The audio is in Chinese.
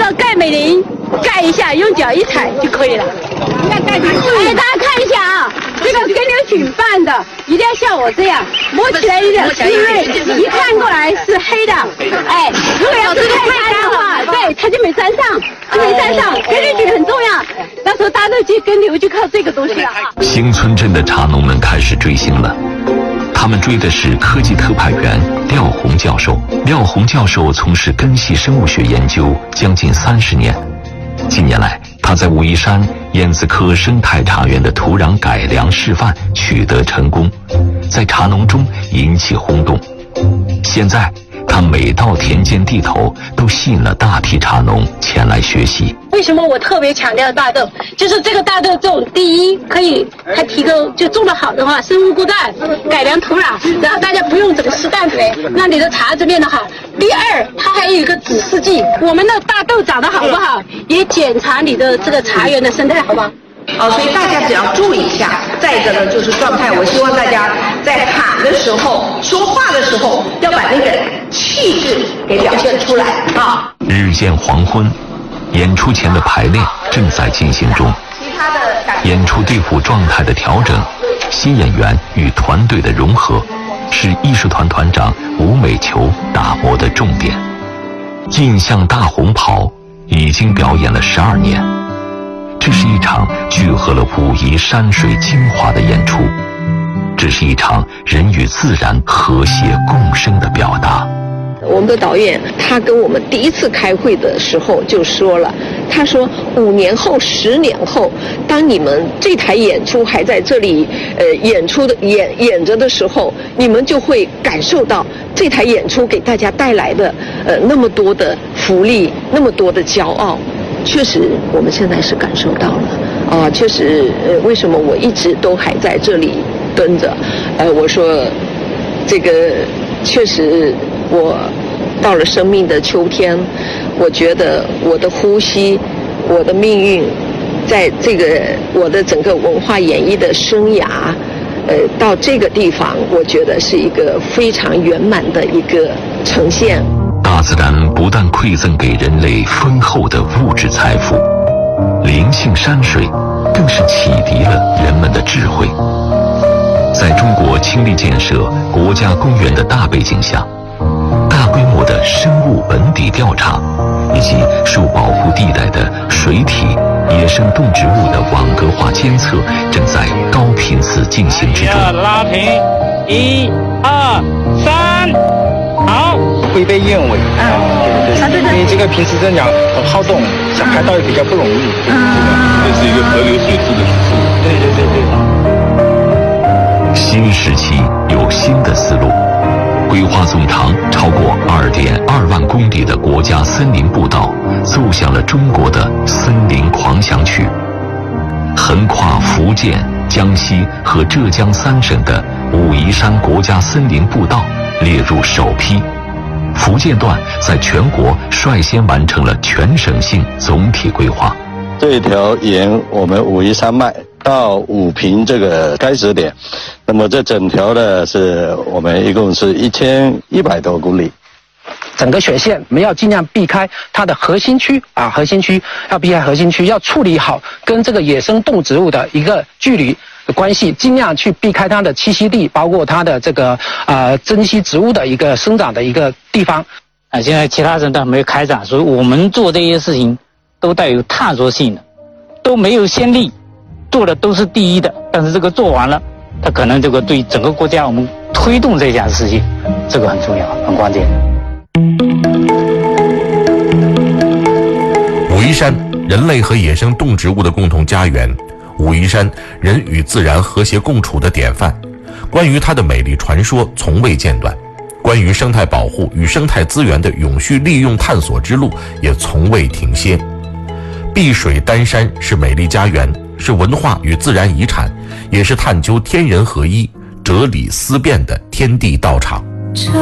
要盖美林，盖一下，用脚一踩就可以了。你看盖进去。哎，大家看一下啊，这个根瘤菌拌的，一定要像我这样摸起来有点滋润，一看过来是黑的。哎，如果要是太干的话，对，它就没粘上，根瘤菌很重要。到时候大豆机根瘤就靠这个东西了啊。 兴村镇的茶农们开始追星了。他们追的是科技特派员廖红教授。廖红教授从事根系生物学研究将近30年，近年来他在武夷山燕子科生态茶园的土壤改良示范取得成功，在茶农中引起轰动。现在他每到田间地头都吸引了大批茶农前来学习。 为什么我特别强调大豆？就是这个大豆种，第一可以它提供，就种得好的话，生物固氮，改良土壤，然后大家不用整个施氮肥，让你的茶子变得好。第二，它还有一个指示剂，我们的大豆长得好不好，也检查你的这个茶园的生态好不好。 所以大家只要注意一下。再一个呢，就是状态，我希望大家在喊的时候、说话的时候，要把那个气质给表现出来啊。 日渐黄昏，演出前的排练正在进行中。演出队伍状态的调整，新演员与团队的融合，是艺术团团长吴美球打磨的重点。印象大红袍已经表演了12年。这是一场聚合了武夷山水精华的演出，这是一场人与自然和谐共生的表达。 我们的导演他跟我们第一次开会的时候就说了，他说5年后、10年后，当你们这台演出还在这里演着的时候，你们就会感受到这台演出给大家带来的那么多的福利，那么多的骄傲。确实我们现在是感受到了确实为什么我一直都还在这里蹲着我说这个确实我到了生命的秋天，我觉得我的呼吸，我的命运，在这个我的整个文化演艺的生涯到这个地方，我觉得是一个非常圆满的一个呈现。 大自然不但馈赠给人类丰厚的物质财富，灵性山水更是启迪了人们的智慧。在中国倾力建设国家公园的大背景下，大规模的生物本底调查以及受保护地带的水体、野生动植物的网格化监测正在高频次进行之中。 拉平，1、2、3，好。会被燕尾对，因为这个平时这样很好动，想拍到也比较不容易。 这是一个河流水质的植物。 对。 新时期有新的思路，规划总长超过2.2万公里的国家森林步道奏响了中国的森林狂想曲。横跨福建、江西和浙江3省的武夷山国家森林步道列入首批。福建段在全国率先完成了全省性总体规划。 这一条沿我们武夷山脉到武平这个开始点，那么这整条的是我们一共是1100多公里。 整个选线我们要尽量避开它的核心区核心区要避开核心区，要处理好跟这个野生动植物的一个距离的关系，尽量去避开它的栖息地，包括它的这个珍稀植物的一个生长的一个地方。 现在其他人都还没有开展，所以我们做这些事情都带有探索性的，都没有先例，做的都是第一的。但是这个做完了，它可能这个对整个国家我们推动这件事情，这个很重要，很关键。 武夷山，人类和野生动植物的共同家园。武夷山，人与自然和谐共处的典范。关于它的美丽传说从未间断，关于生态保护与生态资源的永续利用探索之路也从未停歇。碧水丹山是美丽家园，是文化与自然遗产，也是探究天人合一、哲理思辨的天地道场。